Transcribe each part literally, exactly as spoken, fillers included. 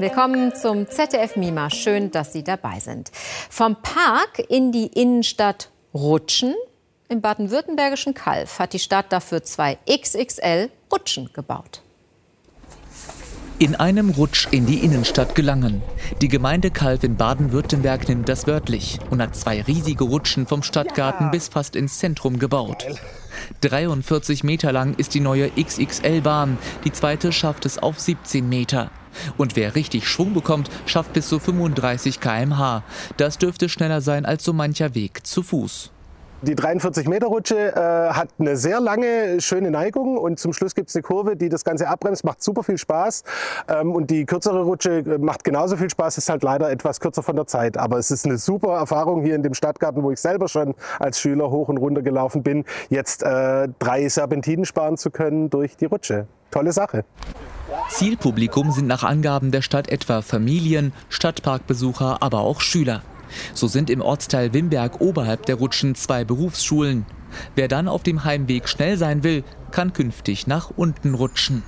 Willkommen zum Z D F Mima. Schön, dass Sie dabei sind. Vom Park in die Innenstadt rutschen. Im baden-württembergischen Calw hat die Stadt dafür zwei X X L-Rutschen gebaut. In einem Rutsch in die Innenstadt gelangen. Die Gemeinde Calw in Baden-Württemberg nimmt das wörtlich und hat zwei riesige Rutschen vom Stadtgarten bis fast ins Zentrum gebaut. dreiundvierzig Meter lang ist die neue X X L-Bahn. Die zweite schafft es auf siebzehn Meter. Und wer richtig Schwung bekommt, schafft bis zu fünfunddreißig Kilometer pro Stunde. Das dürfte schneller sein als so mancher Weg zu Fuß. Die dreiundvierzig Meter Rutsche äh, hat eine sehr lange, schöne Neigung und zum Schluss gibt es eine Kurve, die das Ganze abbremst, macht super viel Spaß. Ähm, und die kürzere Rutsche macht genauso viel Spaß, ist halt leider etwas kürzer von der Zeit. Aber es ist eine super Erfahrung hier in dem Stadtgarten, wo ich selber schon als Schüler hoch und runter gelaufen bin, jetzt äh, drei Serpentinen sparen zu können durch die Rutsche. Tolle Sache. Zielpublikum sind nach Angaben der Stadt etwa Familien, Stadtparkbesucher, aber auch Schüler. So sind im Ortsteil Wimberg oberhalb der Rutschen zwei Berufsschulen. Wer dann auf dem Heimweg schnell sein will, kann künftig nach unten rutschen.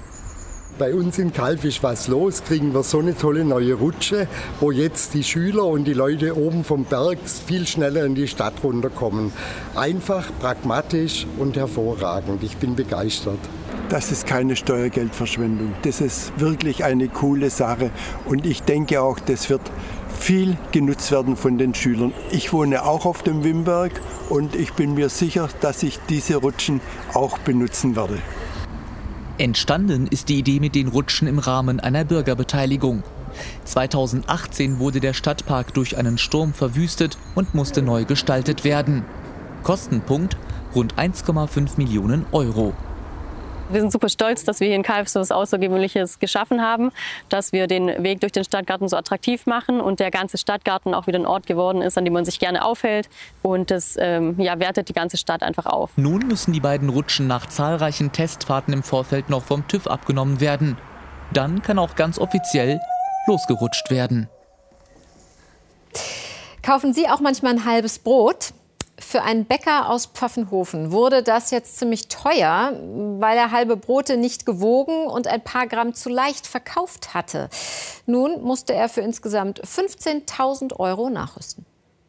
Bei uns in Calw ist was los, kriegen wir so eine tolle neue Rutsche, wo jetzt die Schüler und die Leute oben vom Berg viel schneller in die Stadt runterkommen. Einfach, pragmatisch und hervorragend. Ich bin begeistert. Das ist keine Steuergeldverschwendung. Das ist wirklich eine coole Sache. Und ich denke auch, das wird viel genutzt werden von den Schülern. Ich wohne auch auf dem Wimberg und ich bin mir sicher, dass ich diese Rutschen auch benutzen werde. Entstanden ist die Idee mit den Rutschen im Rahmen einer Bürgerbeteiligung. zweitausendachtzehn wurde der Stadtpark durch einen Sturm verwüstet und musste neu gestaltet werden. Kostenpunkt rund eins Komma fünf Millionen Euro. Wir sind super stolz, dass wir hier in Calw so etwas Außergewöhnliches geschaffen haben, dass wir den Weg durch den Stadtgarten so attraktiv machen und der ganze Stadtgarten auch wieder ein Ort geworden ist, an dem man sich gerne aufhält. Und das ähm, ja, wertet die ganze Stadt einfach auf. Nun müssen die beiden Rutschen nach zahlreichen Testfahrten im Vorfeld noch vom TÜV abgenommen werden. Dann kann auch ganz offiziell losgerutscht werden. Kaufen Sie auch manchmal ein halbes Brot? Für einen Bäcker aus Pfaffenhofen wurde das jetzt ziemlich teuer, weil er halbe Brote nicht gewogen und ein paar Gramm zu leicht verkauft hatte. Nun musste er für insgesamt fünfzehntausend Euro nachrüsten.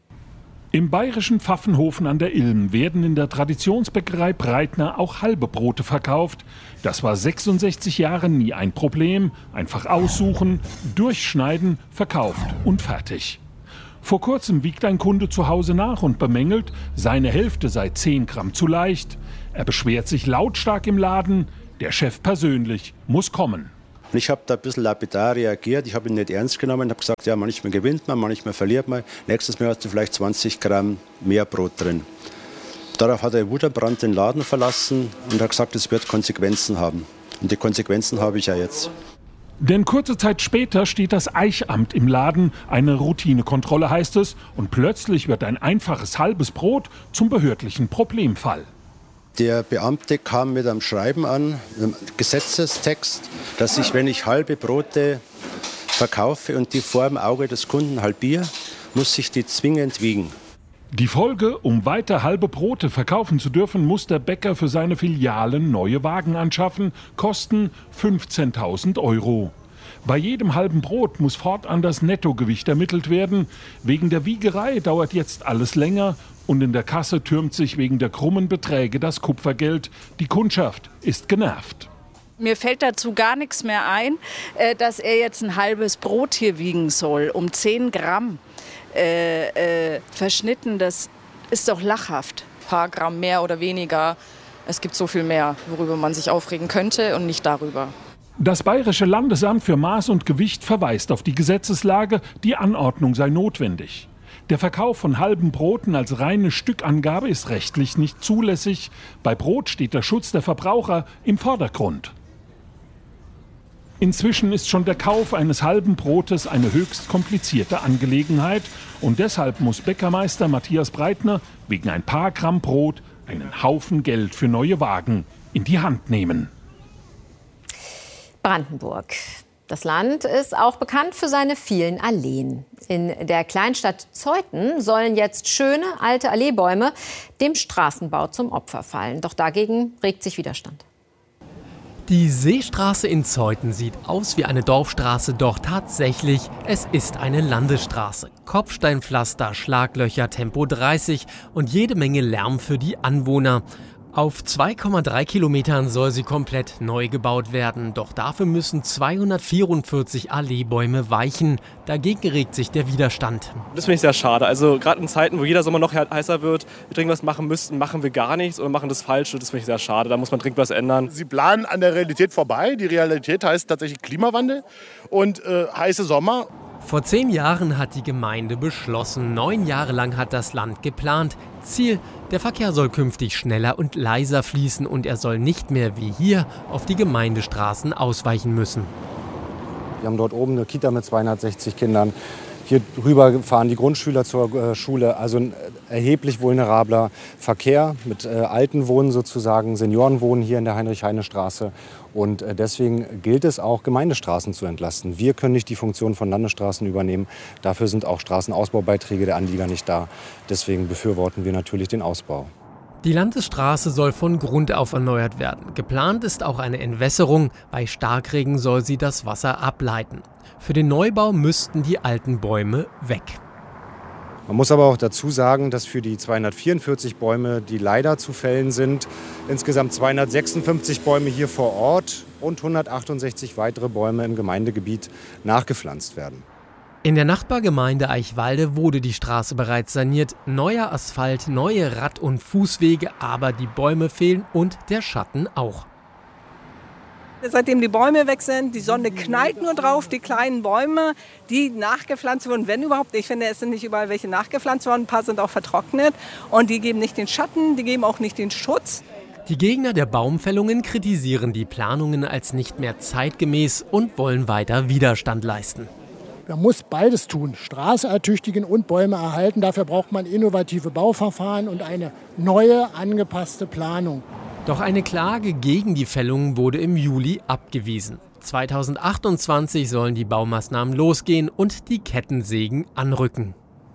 Im bayerischen Pfaffenhofen an der Ilm werden in der Traditionsbäckerei Breitner auch halbe Brote verkauft. Das war sechsundsechzig Jahre nie ein Problem. Einfach aussuchen, durchschneiden, verkauft und fertig. Vor kurzem wiegt ein Kunde zu Hause nach und bemängelt, seine Hälfte sei zehn Gramm zu leicht. Er beschwert sich lautstark im Laden, der Chef persönlich muss kommen. Ich habe da ein bisschen lapidar reagiert, ich habe ihn nicht ernst genommen und habe gesagt, ja, manchmal gewinnt man, manchmal verliert man. Nächstes Mal hast du vielleicht zwanzig Gramm mehr Brot drin. Darauf hat er wutentbrannt den Laden verlassen und hat gesagt, es wird Konsequenzen haben. Und die Konsequenzen habe ich ja jetzt. Denn kurze Zeit später steht das Eichamt im Laden, eine Routinekontrolle heißt es, und plötzlich wird ein einfaches halbes Brot zum behördlichen Problemfall. Der Beamte kam mit einem Schreiben an, einem Gesetzestext, dass ich, wenn ich halbe Brote verkaufe und die vor dem Auge des Kunden halbiere, muss ich die zwingend wiegen. Die Folge: Um weiter halbe Brote verkaufen zu dürfen, muss der Bäcker für seine Filialen neue Wagen anschaffen, kosten fünfzehntausend Euro. Bei jedem halben Brot muss fortan das Nettogewicht ermittelt werden. Wegen der Wiegerei dauert jetzt alles länger und in der Kasse türmt sich wegen der krummen Beträge das Kupfergeld. Die Kundschaft ist genervt. Mir fällt dazu gar nichts mehr ein, dass er jetzt ein halbes Brot hier wiegen soll, um zehn Gramm. Äh, äh, verschnitten, das ist doch lachhaft. Ein paar Gramm mehr oder weniger, es gibt so viel mehr, worüber man sich aufregen könnte und nicht darüber. Das Bayerische Landesamt für Maß und Gewicht verweist auf die Gesetzeslage, die Anordnung sei notwendig. Der Verkauf von halben Broten als reine Stückangabe ist rechtlich nicht zulässig. Bei Brot steht der Schutz der Verbraucher im Vordergrund. Inzwischen ist schon der Kauf eines halben Brotes eine höchst komplizierte Angelegenheit und deshalb muss Bäckermeister Matthias Breitner wegen ein paar Gramm Brot einen Haufen Geld für neue Wagen in die Hand nehmen. Brandenburg. Das Land ist auch bekannt für seine vielen Alleen. In der Kleinstadt Zeuthen sollen jetzt schöne alte Alleebäume dem Straßenbau zum Opfer fallen. Doch dagegen regt sich Widerstand. Die Seestraße in Zeuthen sieht aus wie eine Dorfstraße, doch tatsächlich, es ist eine Landesstraße. Kopfsteinpflaster, Schlaglöcher, Tempo dreißig und jede Menge Lärm für die Anwohner. Auf zwei Komma drei Kilometern soll sie komplett neu gebaut werden, doch dafür müssen zweihundertvierundvierzig Alleebäume weichen. Dagegen regt sich der Widerstand. Das finde ich sehr schade. Also gerade in Zeiten, wo jeder Sommer noch heißer wird, wir dringend was machen müssten, machen wir gar nichts oder machen das Falsche. Das finde ich sehr schade. Da muss man dringend was ändern. Sie planen an der Realität vorbei. Die Realität heißt tatsächlich Klimawandel und äh, heiße Sommer. Vor zehn Jahren hat die Gemeinde beschlossen. Neun Jahre lang hat das Land geplant. Ziel: Der Verkehr soll künftig schneller und leiser fließen und er soll nicht mehr wie hier auf die Gemeindestraßen ausweichen müssen. Wir haben dort oben eine Kita mit zweihundertsechzig Kindern. Hier drüber fahren die Grundschüler zur äh, Schule. Also ein erheblich vulnerabler Verkehr mit äh, Altenwohnen sozusagen, Seniorenwohnen hier in der Heinrich-Heine-Straße. Und äh, deswegen gilt es auch, Gemeindestraßen zu entlasten. Wir können nicht die Funktion von Landesstraßen übernehmen. Dafür sind auch Straßenausbaubeiträge der Anlieger nicht da. Deswegen befürworten wir natürlich den Ausbau. Die Landesstraße soll von Grund auf erneuert werden. Geplant ist auch eine Entwässerung. Bei Starkregen soll sie das Wasser ableiten. Für den Neubau müssten die alten Bäume weg. Man muss aber auch dazu sagen, dass für die zweihundertvierundvierzig Bäume, die leider zu fällen sind, insgesamt zweihundertsechsundfünfzig Bäume hier vor Ort und hundertachtundsechzig weitere Bäume im Gemeindegebiet nachgepflanzt werden. In der Nachbargemeinde Eichwalde wurde die Straße bereits saniert. Neuer Asphalt, neue Rad- und Fußwege, aber die Bäume fehlen und der Schatten auch. Seitdem die Bäume weg sind, die Sonne knallt nur drauf, die kleinen Bäume, die nachgepflanzt wurden, wenn überhaupt. Ich finde, es sind nicht überall welche nachgepflanzt worden, ein paar sind auch vertrocknet und die geben nicht den Schatten, die geben auch nicht den Schutz. Die Gegner der Baumfällungen kritisieren die Planungen als nicht mehr zeitgemäß und wollen weiter Widerstand leisten. Man muss beides tun, Straße ertüchtigen und Bäume erhalten. Dafür braucht man innovative Bauverfahren und eine neue, angepasste Planung. Doch eine Klage gegen die Fällung wurde im Juli abgewiesen. zweitausendachtundzwanzig sollen die Baumaßnahmen losgehen und die Kettensägen anrücken.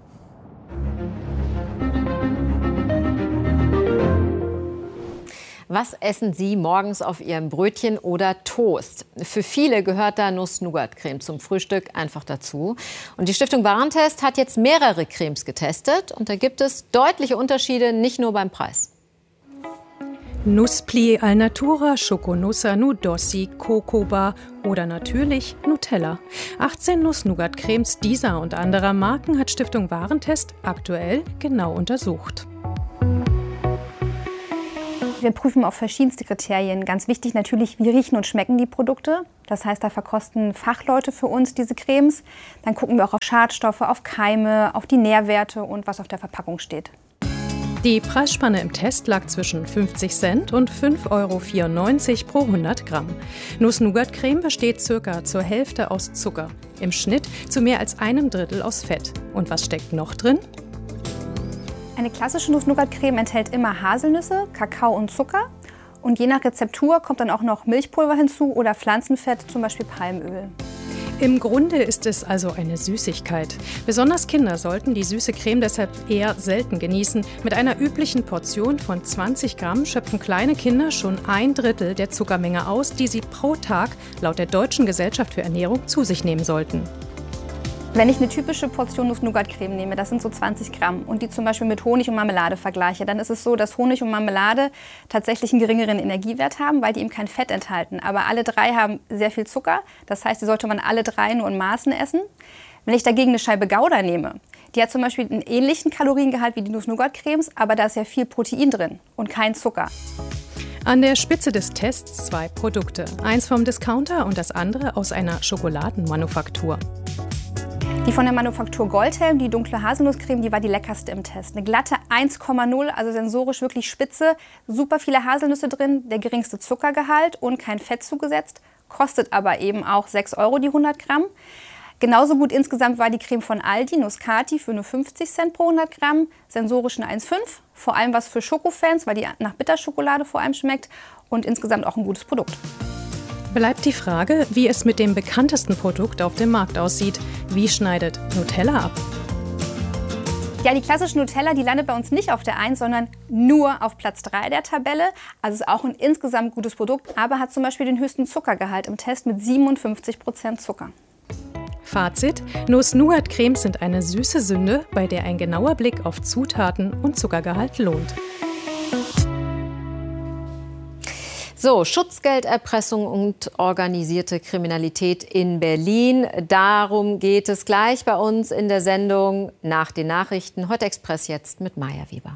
Was essen Sie morgens auf Ihrem Brötchen oder Toast? Für viele gehört da Nuss-Nougat-Creme zum Frühstück einfach dazu. Und die Stiftung Warentest hat jetzt mehrere Cremes getestet. Und da gibt es deutliche Unterschiede, nicht nur beim Preis. Nusspli al natura, Schokonussa, Nudossi, Cocoba oder natürlich Nutella. achtzehn Nuss-Nougat-Cremes dieser und anderer Marken hat Stiftung Warentest aktuell genau untersucht. Wir prüfen auf verschiedenste Kriterien. Ganz wichtig natürlich, wie riechen und schmecken die Produkte. Das heißt, da verkosten Fachleute für uns diese Cremes. Dann gucken wir auch auf Schadstoffe, auf Keime, auf die Nährwerte und was auf der Verpackung steht. Die Preisspanne im Test lag zwischen fünfzig Cent und fünf Euro vierundneunzig pro hundert Gramm. Nuss-Nougat-Creme besteht circa zur Hälfte aus Zucker. Im Schnitt zu mehr als einem Drittel aus Fett. Und was steckt noch drin? Eine klassische Nuss-Nougat-Creme enthält immer Haselnüsse, Kakao und Zucker. Und je nach Rezeptur kommt dann auch noch Milchpulver hinzu oder Pflanzenfett, zum Beispiel Palmöl. Im Grunde ist es also eine Süßigkeit. Besonders Kinder sollten die süße Creme deshalb eher selten genießen. Mit einer üblichen Portion von zwanzig Gramm schöpfen kleine Kinder schon ein Drittel der Zuckermenge aus, die sie pro Tag laut der Deutschen Gesellschaft für Ernährung zu sich nehmen sollten. Wenn ich eine typische Portion Nuss-Nougat-Creme nehme, das sind so zwanzig Gramm, und die zum Beispiel mit Honig und Marmelade vergleiche, dann ist es so, dass Honig und Marmelade tatsächlich einen geringeren Energiewert haben, weil die eben kein Fett enthalten. Aber alle drei haben sehr viel Zucker, das heißt, die sollte man alle drei nur in Maßen essen. Wenn ich dagegen eine Scheibe Gouda nehme, die hat zum Beispiel einen ähnlichen Kaloriengehalt wie die Nuss-Nougat-Cremes, aber da ist ja viel Protein drin und kein Zucker. An der Spitze des Tests zwei Produkte, eins vom Discounter und das andere aus einer Schokoladenmanufaktur. Die von der Manufaktur Goldhelm, die dunkle Haselnusscreme, die war die leckerste im Test. Eine glatte eins Komma null, also sensorisch wirklich spitze, super viele Haselnüsse drin, der geringste Zuckergehalt und kein Fett zugesetzt, kostet aber eben auch sechs Euro die hundert Gramm. Genauso gut insgesamt war die Creme von Aldi, Nuscati, für nur fünfzig Cent pro hundert Gramm, sensorisch eine eins Komma fünf, vor allem was für Schokofans, weil die nach Bitterschokolade vor allem schmeckt, und insgesamt auch ein gutes Produkt. Bleibt die Frage, wie es mit dem bekanntesten Produkt auf dem Markt aussieht. Wie schneidet Nutella ab? Ja, die klassische Nutella, die landet bei uns nicht auf der eins, sondern nur auf Platz drei der Tabelle. Also ist auch ein insgesamt gutes Produkt, aber hat zum Beispiel den höchsten Zuckergehalt im Test mit siebenundfünfzig Prozent Zucker. Fazit: Nuss-Nougat-Cremes sind eine süße Sünde, bei der ein genauer Blick auf Zutaten und Zuckergehalt lohnt. So, Schutzgelderpressung und organisierte Kriminalität in Berlin. Darum geht es gleich bei uns in der Sendung nach den Nachrichten. Heute Express jetzt mit Maja Weber.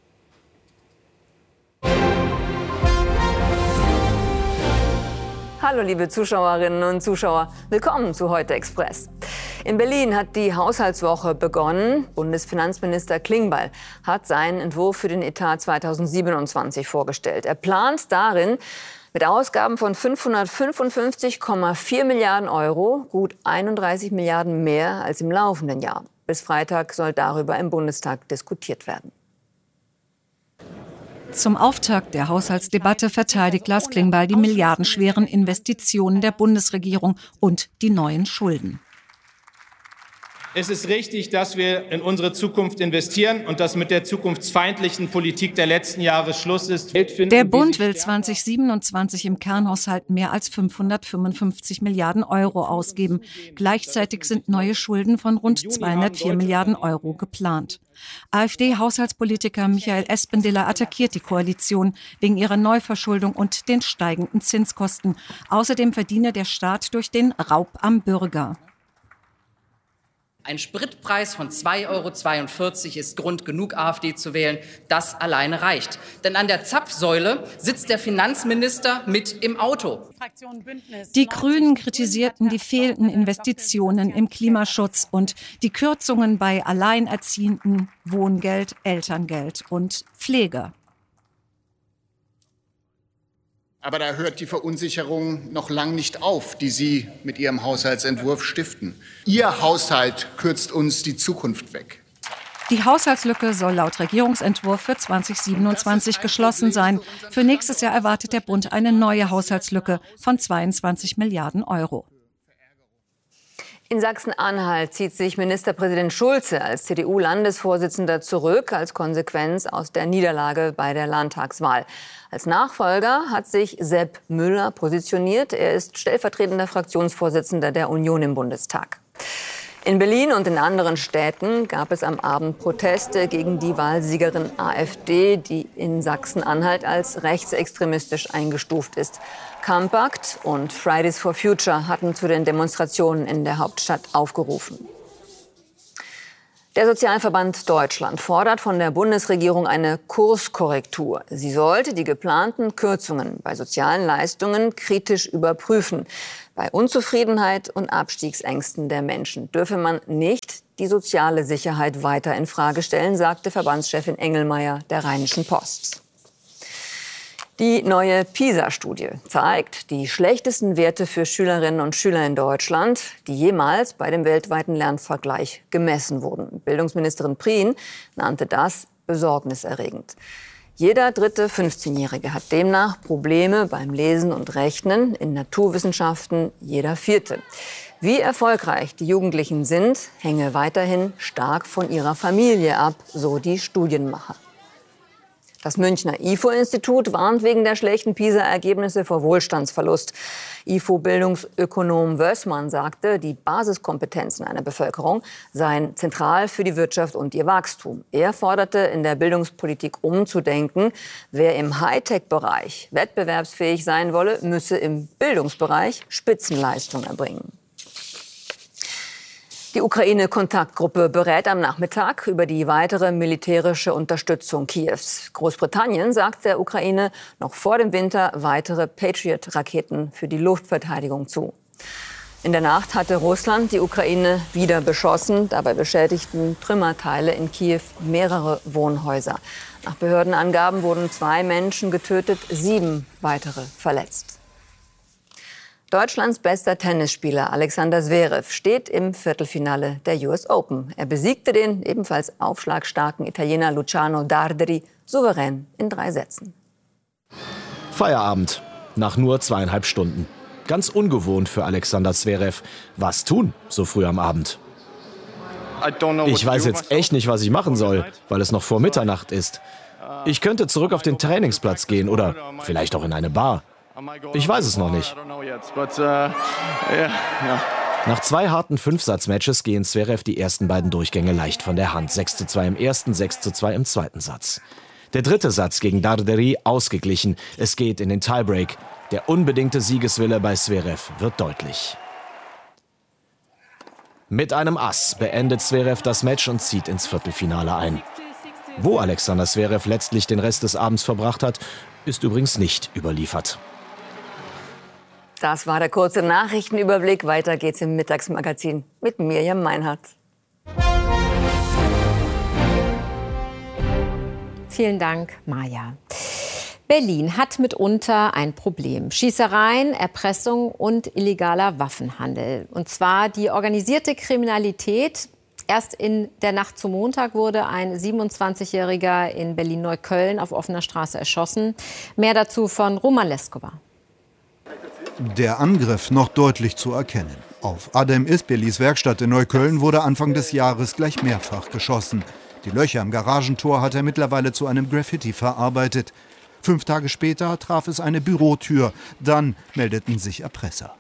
Hallo liebe Zuschauerinnen und Zuschauer, willkommen zu Heute Express. In Berlin hat die Haushaltswoche begonnen. Bundesfinanzminister Klingbeil hat seinen Entwurf für den Etat zweitausendsiebenundzwanzig vorgestellt. Er plant darin, mit Ausgaben von fünfhundertfünfundfünfzig Komma vier Milliarden Euro gut einunddreißig Milliarden mehr als im laufenden Jahr. Bis Freitag soll darüber im Bundestag diskutiert werden. Zum Auftakt der Haushaltsdebatte verteidigt Lars Klingbeil die milliardenschweren Investitionen der Bundesregierung und die neuen Schulden. Es ist richtig, dass wir in unsere Zukunft investieren und dass mit der zukunftsfeindlichen Politik der letzten Jahre Schluss ist. Der Bund will zweitausendsiebenundzwanzig im Kernhaushalt mehr als fünfhundertfünfundfünfzig Milliarden Euro ausgeben. Gleichzeitig sind neue Schulden von rund zweihundertvier Milliarden Euro geplant. AfD-Haushaltspolitiker Michael Espendiller attackiert die Koalition wegen ihrer Neuverschuldung und den steigenden Zinskosten. Außerdem verdiene der Staat durch den Raub am Bürger. Ein Spritpreis von zwei Euro zweiundvierzig ist Grund genug, AfD zu wählen. Das alleine reicht. Denn an der Zapfsäule sitzt der Finanzminister mit im Auto. Die Grünen kritisierten die fehlenden Investitionen im Klimaschutz und die Kürzungen bei Alleinerziehenden, Wohngeld, Elterngeld und Pflege. Aber da hört die Verunsicherung noch lang nicht auf, die Sie mit Ihrem Haushaltsentwurf stiften. Ihr Haushalt kürzt uns die Zukunft weg. Die Haushaltslücke soll laut Regierungsentwurf für zweitausendsiebenundzwanzig geschlossen sein. Für nächstes Jahr erwartet der Bund eine neue Haushaltslücke von zweiundzwanzig Milliarden Euro. In Sachsen-Anhalt zieht sich Ministerpräsident Schulze als C D U-Landesvorsitzender zurück als Konsequenz aus der Niederlage bei der Landtagswahl. Als Nachfolger hat sich Sepp Müller positioniert. Er ist stellvertretender Fraktionsvorsitzender der Union im Bundestag. In Berlin und in anderen Städten gab es am Abend Proteste gegen die Wahlsiegerin AfD, die in Sachsen-Anhalt als rechtsextremistisch eingestuft ist. Compact und Fridays for Future hatten zu den Demonstrationen in der Hauptstadt aufgerufen. Der Sozialverband Deutschland fordert von der Bundesregierung eine Kurskorrektur. Sie sollte die geplanten Kürzungen bei sozialen Leistungen kritisch überprüfen. Bei Unzufriedenheit und Abstiegsängsten der Menschen dürfe man nicht die soziale Sicherheit weiter in Frage stellen, sagte Verbandschefin Engelmeier der Rheinischen Post. Die neue PISA-Studie zeigt die schlechtesten Werte für Schülerinnen und Schüler in Deutschland, die jemals bei dem weltweiten Lernvergleich gemessen wurden. Bildungsministerin Prien nannte das besorgniserregend. Jeder dritte fünfzehnjährige hat demnach Probleme beim Lesen und Rechnen, in Naturwissenschaften jeder vierte. Wie erfolgreich die Jugendlichen sind, hänge weiterhin stark von ihrer Familie ab, so die Studienmacher. Das Münchner I F O-Institut warnt wegen der schlechten PISA-Ergebnisse vor Wohlstandsverlust. I F O-Bildungsökonom Wössmann sagte, die Basiskompetenzen einer Bevölkerung seien zentral für die Wirtschaft und ihr Wachstum. Er forderte, in der Bildungspolitik umzudenken. Wer im Hightech-Bereich wettbewerbsfähig sein wolle, müsse im Bildungsbereich Spitzenleistung erbringen. Die Ukraine-Kontaktgruppe berät am Nachmittag über die weitere militärische Unterstützung Kiews. Großbritannien sagt der Ukraine noch vor dem Winter weitere Patriot-Raketen für die Luftverteidigung zu. In der Nacht hatte Russland die Ukraine wieder beschossen. Dabei beschädigten Trümmerteile in Kiew mehrere Wohnhäuser. Nach Behördenangaben wurden zwei Menschen getötet, sieben weitere verletzt. Deutschlands bester Tennisspieler Alexander Zverev steht im Viertelfinale der U S Open. Er besiegte den ebenfalls aufschlagstarken Italiener Luciano Darderi souverän in drei Sätzen. Feierabend nach nur zweieinhalb Stunden. Ganz ungewohnt für Alexander Zverev. Was tun so früh am Abend? Ich weiß jetzt echt nicht, was ich machen soll, weil es noch vor Mitternacht ist. Ich könnte zurück auf den Trainingsplatz gehen oder vielleicht auch in eine Bar. Ich weiß es noch nicht. Nach zwei harten Fünfsatz-Matches gehen Zverev die ersten beiden Durchgänge leicht von der Hand. sechs zu zwei im ersten, sechs zu zwei im zweiten Satz. Der dritte Satz gegen Darderi ausgeglichen. Es geht in den Tiebreak. Der unbedingte Siegeswille bei Zverev wird deutlich. Mit einem Ass beendet Zverev das Match und zieht ins Viertelfinale ein. Wo Alexander Zverev letztlich den Rest des Abends verbracht hat, ist übrigens nicht überliefert. Das war der kurze Nachrichtenüberblick. Weiter geht's im Mittagsmagazin mit Mirjam Meinhardt. Vielen Dank, Maja. Berlin hat mitunter ein Problem. Schießereien, Erpressung und illegaler Waffenhandel. Und zwar die organisierte Kriminalität. Erst in der Nacht zum Montag wurde ein siebenundzwanzigjähriger in Berlin-Neukölln auf offener Straße erschossen. Mehr dazu von Roman Leskovar. Der Angriff noch deutlich zu erkennen. Auf Adem Isperlis Werkstatt in Neukölln wurde Anfang des Jahres gleich mehrfach geschossen. Die Löcher im Garagentor hat er mittlerweile zu einem Graffiti verarbeitet. Fünf Tage später traf es eine Bürotür. Dann meldeten sich Erpresser.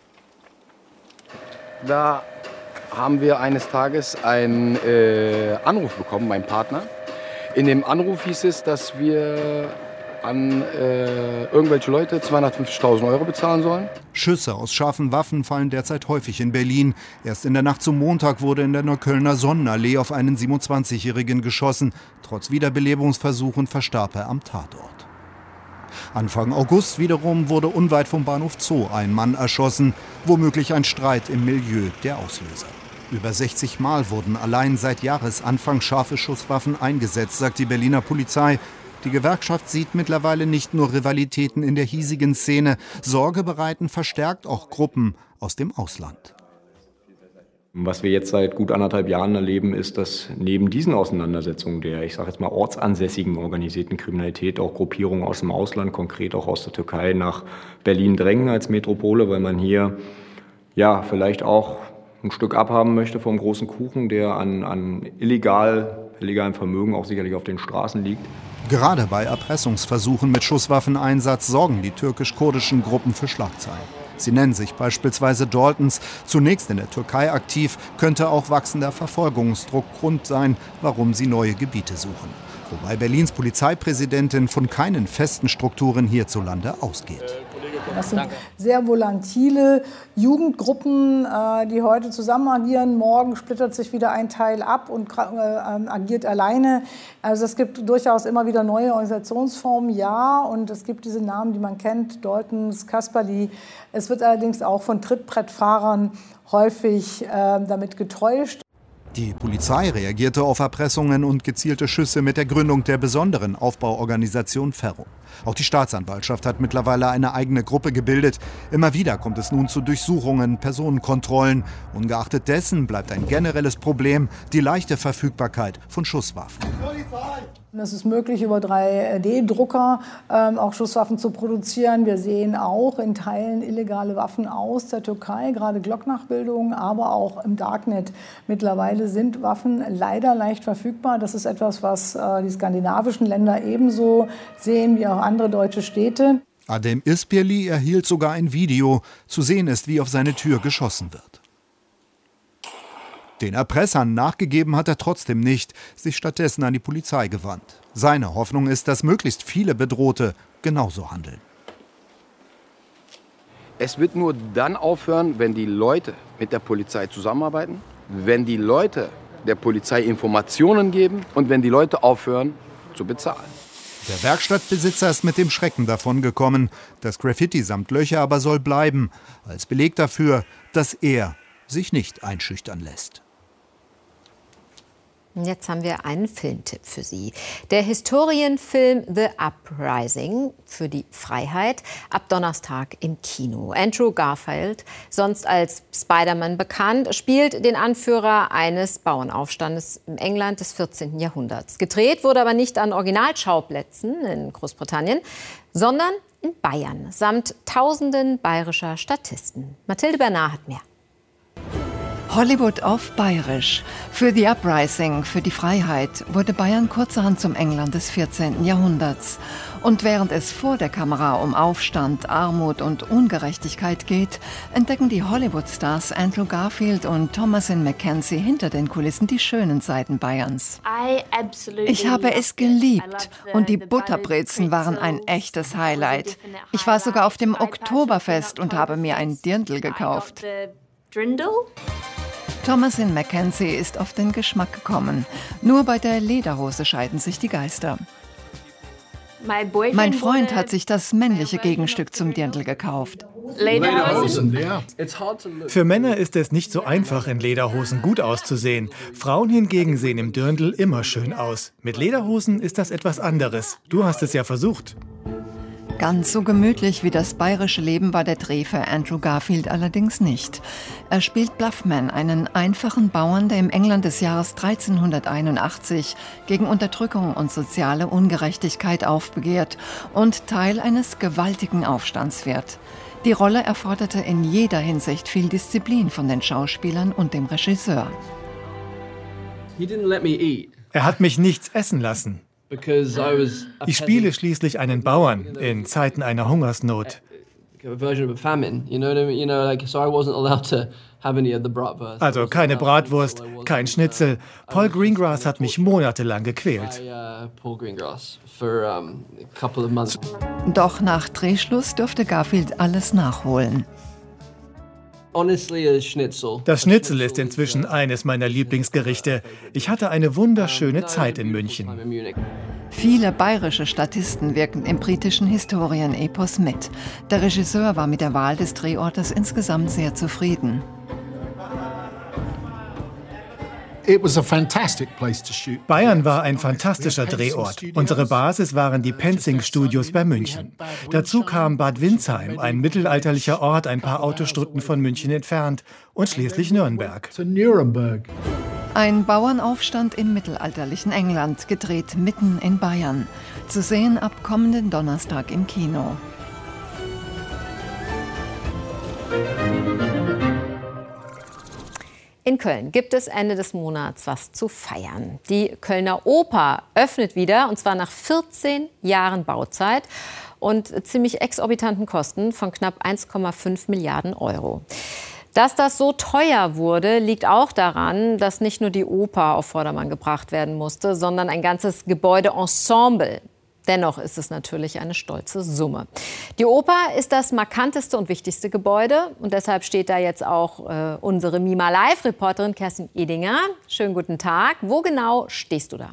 Da haben wir eines Tages einen äh, Anruf bekommen, mein Partner. In dem Anruf hieß es, dass wir an äh, irgendwelche Leute zweihundertfünfzigtausend Euro bezahlen sollen. Schüsse aus scharfen Waffen fallen derzeit häufig in Berlin. Erst in der Nacht zum Montag wurde in der Neuköllner Sonnenallee auf einen siebenundzwanzigjährigen geschossen. Trotz Wiederbelebungsversuchen verstarb er am Tatort. Anfang August wiederum wurde unweit vom Bahnhof Zoo ein Mann erschossen. Womöglich ein Streit im Milieu der Auslöser. Über sechzig Mal wurden allein seit Jahresanfang scharfe Schusswaffen eingesetzt, sagt die Berliner Polizei. Die Gewerkschaft sieht mittlerweile nicht nur Rivalitäten in der hiesigen Szene. Sorge bereiten verstärkt auch Gruppen aus dem Ausland. Was wir jetzt seit gut anderthalb Jahren erleben, ist, dass neben diesen Auseinandersetzungen der, ich sage jetzt mal, ortsansässigen organisierten Kriminalität auch Gruppierungen aus dem Ausland, konkret auch aus der Türkei, nach Berlin drängen als Metropole, weil man hier ja vielleicht auch ein Stück abhaben möchte vom großen Kuchen, der an, an illegal, illegalen Vermögen auch sicherlich auf den Straßen liegt. Gerade bei Erpressungsversuchen mit Schusswaffeneinsatz sorgen die türkisch-kurdischen Gruppen für Schlagzeilen. Sie nennen sich beispielsweise Daltons. Zunächst in der Türkei aktiv, könnte auch wachsender Verfolgungsdruck Grund sein, warum sie neue Gebiete suchen. Wobei Berlins Polizeipräsidentin von keinen festen Strukturen hierzulande ausgeht. Das sind sehr volatile Jugendgruppen, die heute zusammen agieren. Morgen splittert sich wieder ein Teil ab und agiert alleine. Also es gibt durchaus immer wieder neue Organisationsformen, ja. Und es gibt diese Namen, die man kennt, Daltons, Kasperli. Es wird allerdings auch von Trittbrettfahrern häufig damit getäuscht. Die Polizei reagierte auf Erpressungen und gezielte Schüsse mit der Gründung der besonderen Aufbauorganisation Ferro. Auch die Staatsanwaltschaft hat mittlerweile eine eigene Gruppe gebildet. Immer wieder kommt es nun zu Durchsuchungen, Personenkontrollen. Ungeachtet dessen bleibt ein generelles Problem die leichte Verfügbarkeit von Schusswaffen. Es ist möglich, über drei D Drucker ähm, auch Schusswaffen zu produzieren. Wir sehen auch in Teilen illegale Waffen aus der Türkei, gerade Glocknachbildungen, aber auch im Darknet. Mittlerweile sind Waffen leider leicht verfügbar. Das ist etwas, was äh, die skandinavischen Länder ebenso sehen wie auch andere deutsche Städte. Adem Isperli erhielt sogar ein Video. Zu sehen ist, wie auf seine Tür geschossen wird. Den Erpressern nachgegeben hat er trotzdem nicht, sich stattdessen an die Polizei gewandt. Seine Hoffnung ist, dass möglichst viele Bedrohte genauso handeln. Es wird nur dann aufhören, wenn die Leute mit der Polizei zusammenarbeiten, wenn die Leute der Polizei Informationen geben und wenn die Leute aufhören zu bezahlen. Der Werkstattbesitzer ist mit dem Schrecken davongekommen. Das Graffiti samt Löcher aber soll bleiben, als Beleg dafür, dass er sich nicht einschüchtern lässt. Jetzt haben wir einen Filmtipp für Sie. Der Historienfilm The Uprising für die Freiheit, ab Donnerstag im Kino. Andrew Garfield, sonst als Spider-Man bekannt, spielt den Anführer eines Bauernaufstandes im England des vierzehnten Jahrhunderts. Gedreht wurde aber nicht an Originalschauplätzen in Großbritannien, sondern in Bayern, samt Tausenden bayerischer Statisten. Mathilde Bernard hat mehr. Hollywood auf Bayerisch. Für The Uprising, für die Freiheit, wurde Bayern kurzerhand zum England des vierzehnten Jahrhunderts. Und während es vor der Kamera um Aufstand, Armut und Ungerechtigkeit geht, entdecken die Hollywood-Stars Andrew Garfield und Thomasin McKenzie hinter den Kulissen die schönen Seiten Bayerns. Ich habe es geliebt und die Butterbrezen waren ein echtes Highlight. Ich war sogar auf dem Oktoberfest und habe mir ein Dirndl gekauft. Thomasin McKenzie ist auf den Geschmack gekommen. Nur bei der Lederhose scheiden sich die Geister. Mein Freund hat sich das männliche Gegenstück zum Dirndl gekauft. Lederhosen, ja. Für Männer ist es nicht so einfach, in Lederhosen gut auszusehen. Frauen hingegen sehen im Dirndl immer schön aus. Mit Lederhosen ist das etwas anderes. Du hast es ja versucht. Ganz so gemütlich wie das bayerische Leben war der Dreh für Andrew Garfield allerdings nicht. Er spielt Bluffman, einen einfachen Bauern, der im England des Jahres dreizehnhunderteinundachtzig gegen Unterdrückung und soziale Ungerechtigkeit aufbegehrt und Teil eines gewaltigen Aufstands wird. Die Rolle erforderte in jeder Hinsicht viel Disziplin von den Schauspielern und dem Regisseur. Er hat mich nichts essen lassen. Ich spiele schließlich einen Bauern in Zeiten einer Hungersnot. Also keine Bratwurst, kein Schnitzel. Paul Greengrass hat mich monatelang gequält. Doch nach Drehschluss durfte Garfield alles nachholen. Das Schnitzel ist inzwischen eines meiner Lieblingsgerichte. Ich hatte eine wunderschöne Zeit in München. Viele bayerische Statisten wirken im britischen Historienepos mit. Der Regisseur war mit der Wahl des Drehortes insgesamt sehr zufrieden. Bayern war ein fantastischer Drehort. Unsere Basis waren die Penzing-Studios bei München. Dazu kam Bad Windsheim, ein mittelalterlicher Ort, ein paar Autostunden von München entfernt, und schließlich Nürnberg. Ein Bauernaufstand im mittelalterlichen England, gedreht mitten in Bayern. Zu sehen ab kommenden Donnerstag im Kino. In Köln gibt es Ende des Monats was zu feiern. Die Kölner Oper öffnet wieder, und zwar nach vierzehn Jahren Bauzeit und ziemlich exorbitanten Kosten von knapp eins Komma fünf Milliarden Euro. Dass das so teuer wurde, liegt auch daran, dass nicht nur die Oper auf Vordermann gebracht werden musste, sondern ein ganzes Gebäudeensemble. Dennoch ist es natürlich eine stolze Summe. Die Oper ist das markanteste und wichtigste Gebäude. Und deshalb steht da jetzt auch äh, unsere Mima Live-Reporterin Kerstin Edinger. Schönen guten Tag. Wo genau stehst du da?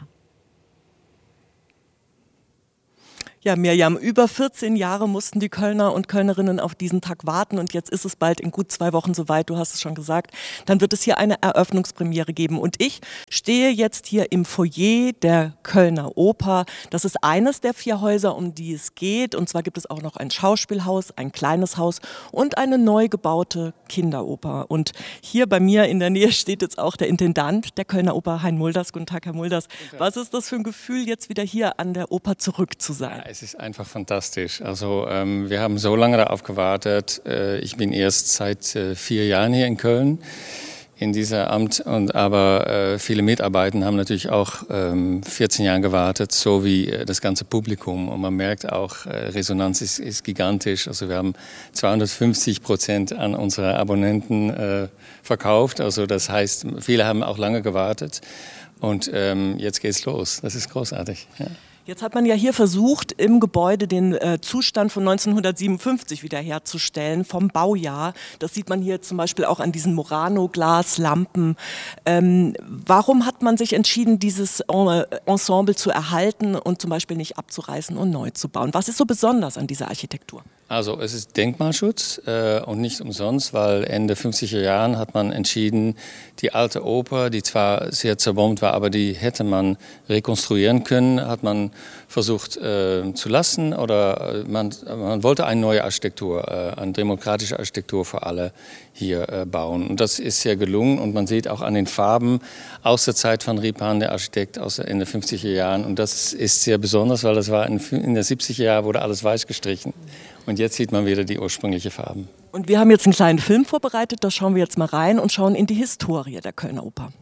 Ja, Mirjam, über vierzehn Jahre mussten die Kölner und Kölnerinnen auf diesen Tag warten und jetzt ist es bald in gut zwei Wochen soweit, du hast es schon gesagt. Dann wird es hier eine Eröffnungspremiere geben und ich stehe jetzt hier im Foyer der Kölner Oper. Das ist eines der vier Häuser, um die es geht, und zwar gibt es auch noch ein Schauspielhaus, ein kleines Haus und eine neu gebaute Kinderoper. Und hier bei mir in der Nähe steht jetzt auch der Intendant der Kölner Oper, Hein Mulders. Guten Tag, Herr Mulders. Was ist das für ein Gefühl, jetzt wieder hier an der Oper zurück zu sein? Es ist einfach fantastisch. Also ähm, wir haben so lange darauf gewartet. Äh, ich bin erst seit äh, vier Jahren hier in Köln in dieser Amt, und aber äh, viele Mitarbeiter haben natürlich auch ähm, vierzehn Jahre gewartet, so wie äh, das ganze Publikum. Und man merkt auch, äh, Resonanz ist, ist gigantisch. Also wir haben zweihundertfünfzig Prozent an unsere Abonnenten äh, verkauft. Also das heißt, viele haben auch lange gewartet. Und ähm, jetzt geht's los. Das ist großartig. Ja. Jetzt hat man ja hier versucht, im Gebäude den äh, Zustand von neunzehnhundertsiebenundfünfzig wiederherzustellen, vom Baujahr. Das sieht man hier zum Beispiel auch an diesen Murano-Glaslampen. Ähm, warum hat man sich entschieden, dieses Ensemble zu erhalten und zum Beispiel nicht abzureißen und neu zu bauen? Was ist so besonders an dieser Architektur? Also es ist Denkmalschutz äh, und nicht umsonst, weil Ende fünfziger Jahren hat man entschieden, die alte Oper, die zwar sehr zerbombt war, aber die hätte man rekonstruieren können, hat man versucht äh, zu lassen, oder man, man wollte eine neue Architektur, äh, eine demokratische Architektur für alle hier äh, bauen. Und das ist sehr gelungen, und man sieht auch an den Farben aus der Zeit von Ripan, der Architekt aus Ende fünfziger Jahren. Und das ist sehr besonders, weil das war in, in den siebziger Jahren wurde alles weiß gestrichen. Und jetzt sieht man wieder die ursprünglichen Farben. Und wir haben jetzt einen kleinen Film vorbereitet, da schauen wir jetzt mal rein und schauen in die Historie der Kölner Oper.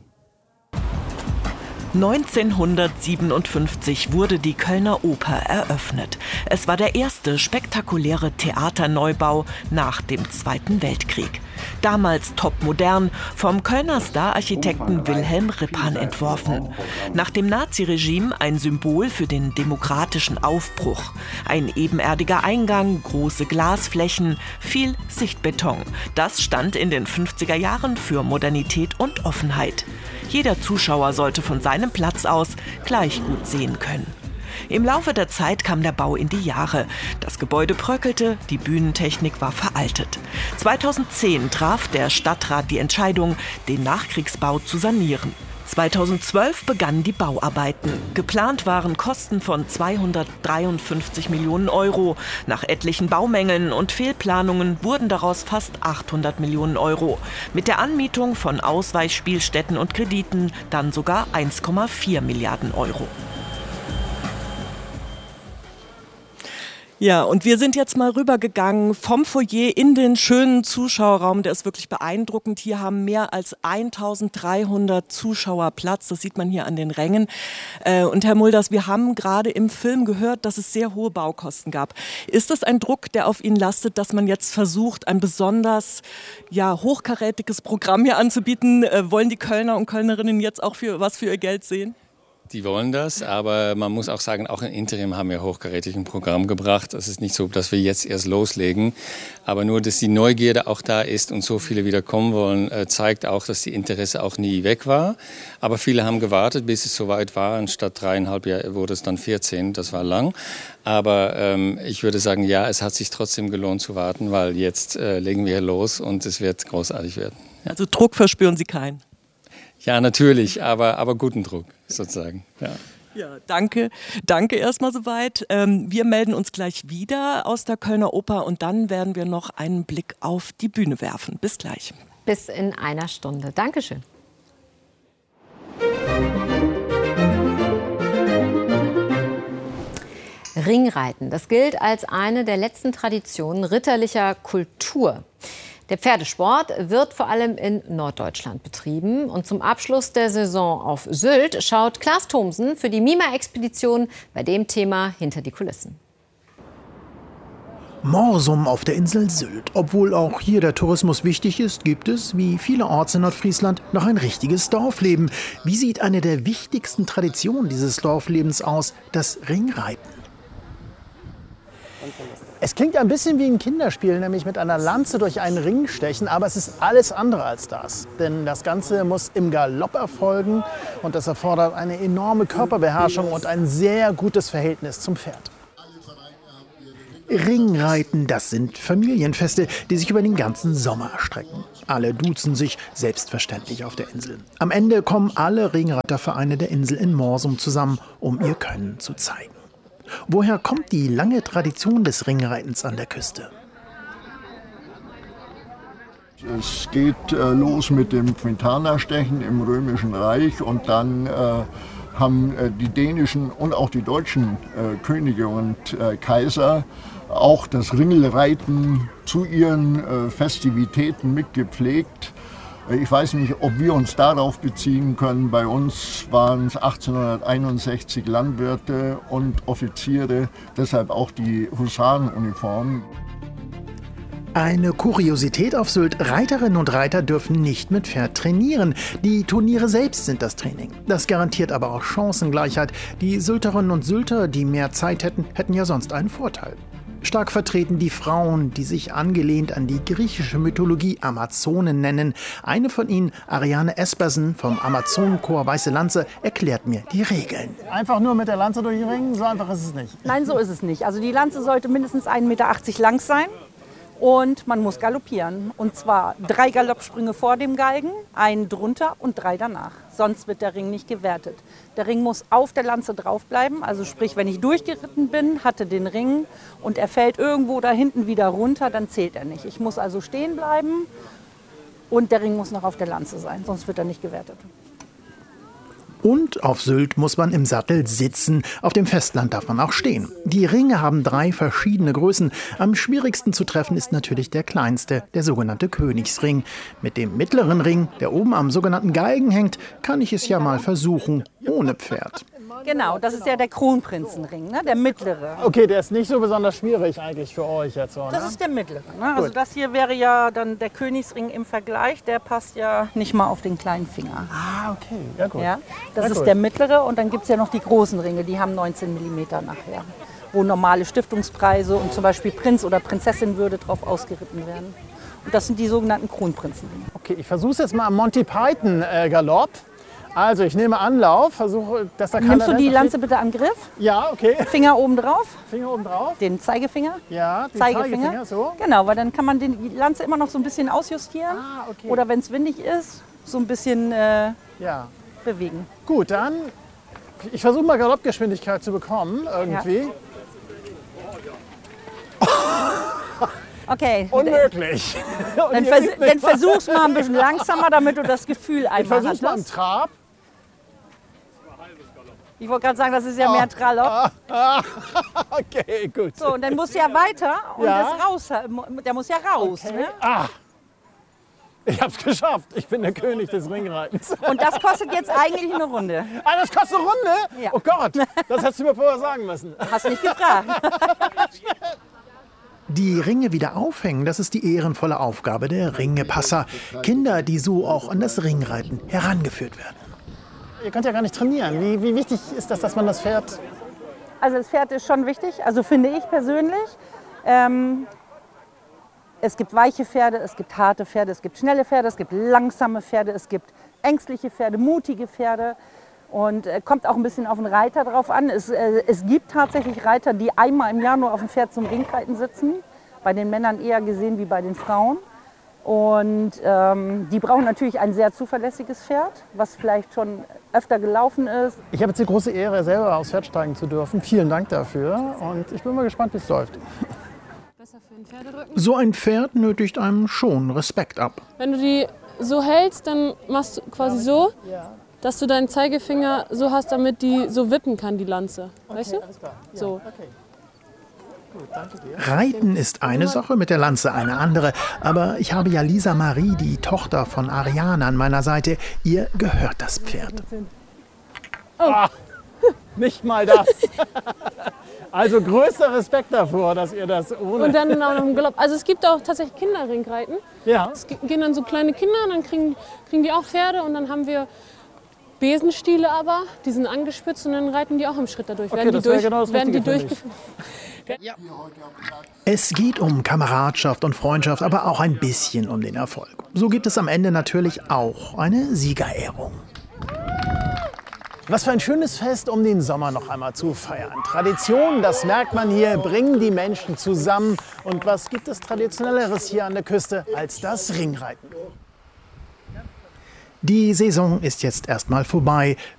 neunzehnhundertsiebenundfünfzig wurde die Kölner Oper eröffnet. Es war der erste spektakuläre Theaterneubau nach dem Zweiten Weltkrieg. Damals topmodern, vom Kölner Star-Architekten Wilhelm Rippahn entworfen. Nach dem Naziregime ein Symbol für den demokratischen Aufbruch. Ein ebenerdiger Eingang, große Glasflächen, viel Sichtbeton. Das stand in den fünfziger Jahren für Modernität und Offenheit. Jeder Zuschauer sollte von seinem Platz aus gleich gut sehen können. Im Laufe der Zeit kam der Bau in die Jahre. Das Gebäude bröckelte, die Bühnentechnik war veraltet. zweitausendzehn traf der Stadtrat die Entscheidung, den Nachkriegsbau zu sanieren. zweitausendzwölf begannen die Bauarbeiten. Geplant waren Kosten von zweihundertdreiundfünfzig Millionen Euro. Nach etlichen Baumängeln und Fehlplanungen wurden daraus fast achthundert Millionen Euro. Mit der Anmietung von Ausweichspielstätten und Krediten dann sogar eins Komma vier Milliarden Euro. Ja, und wir sind jetzt mal rübergegangen vom Foyer in den schönen Zuschauerraum. Der ist wirklich beeindruckend. Hier haben mehr als eintausenddreihundert Zuschauer Platz. Das sieht man hier an den Rängen. Und Herr Mulders, wir haben gerade im Film gehört, dass es sehr hohe Baukosten gab. Ist das ein Druck, der auf Ihnen lastet, dass man jetzt versucht, ein besonders ja, hochkarätiges Programm hier anzubieten? Wollen die Kölner und Kölnerinnen jetzt auch für, was für ihr Geld sehen? Die wollen das, aber man muss auch sagen, auch in Interim haben wir hochkarätig ein Programm gebracht. Es ist nicht so, dass wir jetzt erst loslegen, aber nur, dass die Neugierde auch da ist und so viele wieder kommen wollen, zeigt auch, dass die Interesse auch nie weg war. Aber viele haben gewartet, bis es soweit war. Anstatt dreieinhalb Jahre wurde es dann vierzehn, das war lang. Aber ähm, ich würde sagen, ja, es hat sich trotzdem gelohnt zu warten, weil jetzt äh, legen wir los und es wird großartig werden. Also Druck verspüren Sie keinen? Ja, natürlich, aber, aber guten Druck sozusagen. Ja. Ja, danke. Danke erstmal soweit. Ähm, wir melden uns gleich wieder aus der Kölner Oper und dann werden wir noch einen Blick auf die Bühne werfen. Bis gleich. Bis in einer Stunde. Dankeschön. Ringreiten, das gilt als eine der letzten Traditionen ritterlicher Kultur. Der Pferdesport wird vor allem in Norddeutschland betrieben. Und zum Abschluss der Saison auf Sylt schaut Klaas Thomsen für die Mima-Expedition bei dem Thema hinter die Kulissen. Morsum auf der Insel Sylt. Obwohl auch hier der Tourismus wichtig ist, gibt es, wie vielerorts in Nordfriesland, noch ein richtiges Dorfleben. Wie sieht eine der wichtigsten Traditionen dieses Dorflebens aus? Das Ringreiten. Es klingt ein bisschen wie ein Kinderspiel, nämlich mit einer Lanze durch einen Ring stechen, aber es ist alles andere als das. Denn das Ganze muss im Galopp erfolgen und das erfordert eine enorme Körperbeherrschung und ein sehr gutes Verhältnis zum Pferd. Ringreiten, das sind Familienfeste, die sich über den ganzen Sommer erstrecken. Alle duzen sich, selbstverständlich auf der Insel. Am Ende kommen alle Ringreitervereine der Insel in Morsum zusammen, um ihr Können zu zeigen. Woher kommt die lange Tradition des Ringreitens an der Küste? Es geht äh, los mit dem Quintanerstechen im Römischen Reich und dann äh, haben äh, die dänischen und auch die deutschen äh, Könige und äh, Kaiser auch das Ringelreiten zu ihren äh, Festivitäten mitgepflegt. Ich weiß nicht, ob wir uns darauf beziehen können. Bei uns waren es achtzehnhunderteinundsechzig Landwirte und Offiziere, deshalb auch die Husarenuniformen. Eine Kuriosität auf Sylt: Reiterinnen und Reiter dürfen nicht mit Pferd trainieren. Die Turniere selbst sind das Training. Das garantiert aber auch Chancengleichheit. Die Sylterinnen und Sylter, die mehr Zeit hätten, hätten ja sonst einen Vorteil. Stark vertreten die Frauen, die sich angelehnt an die griechische Mythologie Amazonen nennen. Eine von ihnen, Ariane Espersen vom Amazonenchor Weiße Lanze, erklärt mir die Regeln. Einfach nur mit der Lanze durch den Ring, so einfach ist es nicht. Nein, so ist es nicht. Also die Lanze sollte mindestens ein Meter achtzig lang sein. Und man muss galoppieren. Und zwar drei Galoppsprünge vor dem Galgen, einen drunter und drei danach. Sonst wird der Ring nicht gewertet. Der Ring muss auf der Lanze drauf bleiben. Also sprich, wenn ich durchgeritten bin, hatte den Ring und er fällt irgendwo da hinten wieder runter, dann zählt er nicht. Ich muss also stehen bleiben und der Ring muss noch auf der Lanze sein, sonst wird er nicht gewertet. Und auf Sylt muss man im Sattel sitzen. Auf dem Festland darf man auch stehen. Die Ringe haben drei verschiedene Größen. Am schwierigsten zu treffen ist natürlich der kleinste, der sogenannte Königsring. Mit dem mittleren Ring, der oben am sogenannten Galgen hängt, kann ich es ja mal versuchen, ohne Pferd. Genau, das ist ja der Kronprinzenring, ne? Der mittlere. Okay, der ist nicht so besonders schwierig eigentlich für euch jetzt. So, ne? Das ist der mittlere. Ne? Also das hier wäre ja dann der Königsring im Vergleich. Der passt ja nicht mal auf den kleinen Finger. Ah, okay. Ja, gut. Ja? Das ja, ist gut. der mittlere und dann gibt es ja noch die großen Ringe, die haben neunzehn Millimeter nachher. Wo normale Stiftungspreise und zum Beispiel Prinz oder Prinzessin würde drauf ausgeritten werden. Und das sind die sogenannten Kronprinzenringe. Okay, ich versuche es jetzt mal am Monty Python äh, Galopp. Also ich nehme Anlauf, versuche, dass da keiner... Nimmst du die Lanze bitte am Griff? Ja, okay. Finger oben drauf. Finger oben drauf. Den Zeigefinger. Ja, den Zeigefinger. Zeigefinger, so. Genau, weil dann kann man die Lanze immer noch so ein bisschen ausjustieren. Ah, okay. Oder wenn es windig ist, so ein bisschen äh, ja. bewegen. Gut, dann, ich versuche mal Galoppgeschwindigkeit zu bekommen, irgendwie. Ja. Okay. Unmöglich. Dann, vers dann versuch's mal ein bisschen langsamer, damit du das Gefühl einmal Ich versuch's hast. mal im Trab. Ich wollte gerade sagen, das ist ja mehr Tralopp. Okay, gut. So, und dann muss ja weiter und Ja. das raus. Der muss ja raus. Okay. Ne? Ah, ich hab's geschafft. Ich bin der König des Ringreitens. Und das kostet jetzt eigentlich eine Runde. Ah, das kostet eine Runde? Ja. Oh Gott, das hättest du mir vorher sagen müssen. Hast nicht gefragt. Die Ringe wieder aufhängen, das ist die ehrenvolle Aufgabe der Ringepasser. Kinder, die so auch an das Ringreiten herangeführt werden. Ihr könnt ja gar nicht trainieren. Wie, wie wichtig ist das, dass man das Pferd... Also das Pferd ist schon wichtig, also finde ich persönlich. Ähm, es gibt weiche Pferde, es gibt harte Pferde, es gibt schnelle Pferde, es gibt langsame Pferde, es gibt ängstliche Pferde, mutige Pferde. Und äh, kommt auch ein bisschen auf den Reiter drauf an. Es, äh, es gibt tatsächlich Reiter, die einmal im Jahr nur auf dem Pferd zum Ringreiten sitzen. Bei den Männern eher gesehen wie bei den Frauen. Und ähm, die brauchen natürlich ein sehr zuverlässiges Pferd, was vielleicht schon öfter gelaufen ist. Ich habe jetzt die große Ehre, selber aufs Pferd steigen zu dürfen. Vielen Dank dafür. Und ich bin mal gespannt, wie es läuft. So ein Pferd nötigt einem schon Respekt ab. Wenn du die so hältst, dann machst du quasi so, dass du deinen Zeigefinger so hast, damit die so wippen kann, die Lanze. Weißt du? So. Reiten ist eine Sache, mit der Lanze eine andere. Aber ich habe ja Lisa Marie, die Tochter von Ariane, an meiner Seite. Ihr gehört das Pferd. Oh. Ah, nicht mal das. Also größter Respekt davor, dass ihr das ohne... Und dann auch noch im Galopp. Also es gibt auch tatsächlich Kinderringreiten. Ja. Es gehen dann so kleine Kinder und dann kriegen, kriegen die auch Pferde und dann haben wir Besenstiele aber, die sind angespitzt und dann reiten die auch im Schritt dadurch. Okay, werden das die durch, genau das werden die Richtige für durchgeführt. Ja. Es geht um Kameradschaft und Freundschaft, aber auch ein bisschen um den Erfolg. So gibt es am Ende natürlich auch eine Siegerehrung. Was für ein schönes Fest, um den Sommer noch einmal zu feiern. Tradition, das merkt man hier, bringen die Menschen zusammen. Und was gibt es Traditionelleres hier an der Küste als das Ringreiten? Die Saison ist jetzt erstmal vorbei.